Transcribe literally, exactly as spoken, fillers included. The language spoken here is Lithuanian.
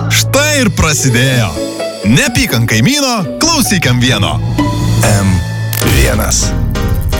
Štai ir prasidėjo. Nepyk ant kaimyno, klausyk ant vieno. M vienas.